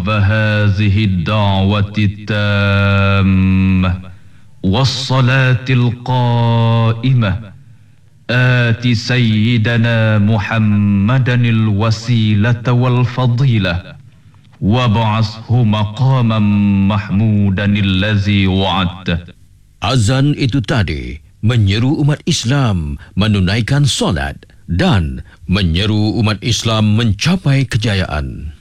وهذه الدعوة التامة والصلاة القائمة آت سيدنا محمدا الوسيلة والفضيلة وابعثه مقاما محمودا الذي وعدته. Azan itu tadi menyeru umat Islam menunaikan solat dan menyeru umat Islam mencapai kejayaan.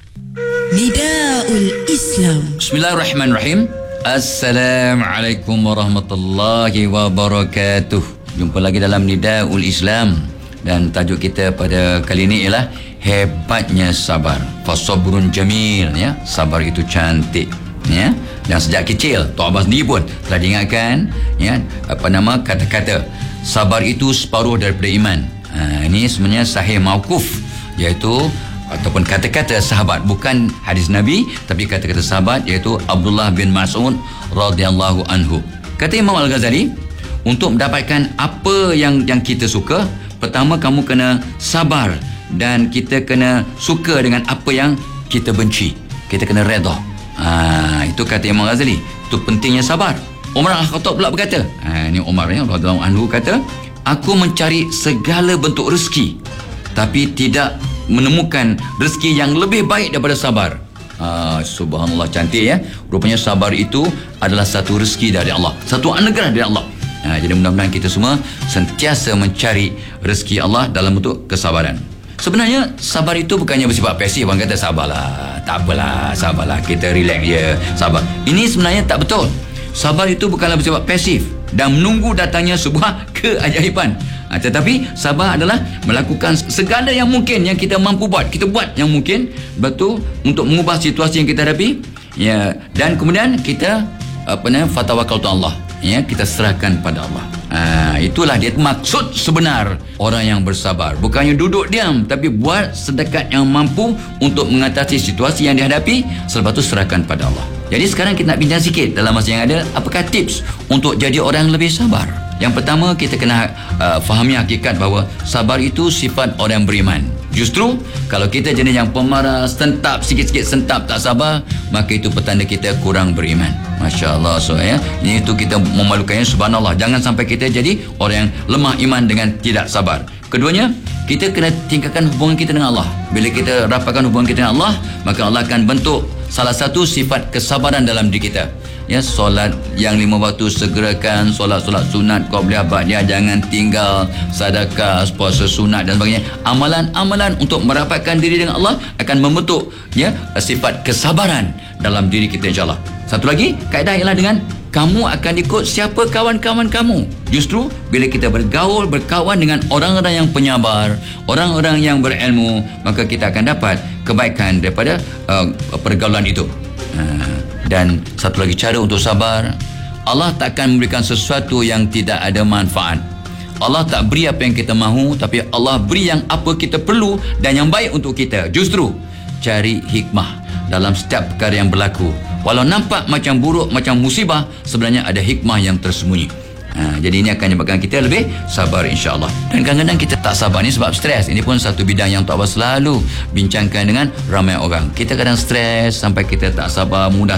Nidaul Islam. Bismillahirrahmanirrahim. Assalamualaikum warahmatullahi wabarakatuh. Jumpa lagi dalam Nidaul Islam, dan tajuk kita pada kali ini ialah hebatnya sabar. Fasabrun jamil, ya. Sabar itu cantik, ya. Dan sejak kecil Tok Abbas sendiri pun telah diingatkan, ya, kata-kata sabar itu separuh daripada iman. Ini sebenarnya sahih mauquf, iaitu ataupun kata-kata sahabat, bukan hadis Nabi, tapi kata-kata sahabat, iaitu Abdullah bin Mas'ud radhiyallahu anhu. Kata Imam Al-Ghazali, untuk mendapatkan apa yang kita suka, pertama kamu kena sabar, dan kita kena suka dengan apa yang kita benci. Kita kena redha. Itu kata Imam Ghazali. Itu pentingnya sabar. Umar Al-Khattab pula berkata, ini Umar, ya, radhiyallahu anhu kata, aku mencari segala bentuk rezeki, tapi tidak menemukan rezeki yang lebih baik daripada sabar. Subhanallah, cantik, ya. Rupanya sabar itu adalah satu rezeki dari Allah, satu anugerah dari Allah. Jadi mudah-mudahan kita semua sentiasa mencari rezeki Allah dalam bentuk kesabaran. Sebenarnya sabar itu bukannya bersifat pasif. Orang kata sabarlah, tak apalah, sabarlah, kita relax je, sabar. Ini sebenarnya tak betul. Sabar itu bukanlah bersifat pasif dan menunggu datangnya sebuah keajaiban. Tetapi sabar adalah melakukan segala yang mungkin yang kita mampu buat. Kita buat yang mungkin, betul, untuk mengubah situasi yang kita hadapi, ya. Dan kemudian kita fatawakal tu Allah, ya, kita serahkan pada Allah. Itulah dia maksud sebenar orang yang bersabar. Bukannya duduk diam, tapi buat sedekat yang mampu untuk mengatasi situasi yang dihadapi, selepas itu serahkan pada Allah. Jadi sekarang kita nak bincang sikit dalam masa yang ada, apakah tips untuk jadi orang yang lebih sabar. Yang pertama, kita kena fahami hakikat bahawa sabar itu sifat orang yang beriman. Justru kalau kita jenis yang pemarah, sentap, sikit-sikit sentap, tak sabar, maka itu petanda kita kurang beriman. Masya Allah. So, ya, ini itu kita memalukannya, subhanallah. Jangan sampai kita jadi orang yang lemah iman dengan tidak sabar. Keduanya, kita kena tingkatkan hubungan kita dengan Allah. Bila kita rapatkan hubungan kita dengan Allah, maka Allah akan bentuk salah satu sifat kesabaran dalam diri kita. Ya, solat yang 5 waktu segerakan, solat-solat sunat qabliyah ba'diyah jangan tinggal, sedekah, puasa sunat dan sebagainya. Amalan-amalan untuk merapatkan diri dengan Allah akan membentuk, ya, sifat kesabaran dalam diri kita, insya-Allah. Satu lagi, kaedah ialah dengan kamu akan ikut siapa kawan-kawan kamu. Justru bila kita bergaul, berkawan dengan orang-orang yang penyabar, orang-orang yang berilmu, maka kita akan dapat kebaikan daripada pergaulan itu. Dan satu lagi cara untuk sabar, Allah tak akan memberikan sesuatu yang tidak ada manfaat. Allah tak beri apa yang kita mahu, tapi Allah beri yang apa kita perlu dan yang baik untuk kita. Justru cari hikmah dalam setiap perkara yang berlaku. Walau nampak macam buruk, macam musibah, sebenarnya ada hikmah yang tersembunyi. Jadi ini akan menyebabkan kita lebih sabar, insya-Allah. Dan kadang-kadang kita tak sabar ni sebab stres. Ini pun satu bidang yang Tok Abbas selalu bincangkan dengan ramai orang. Kita kadang stres sampai kita tak sabar, mudah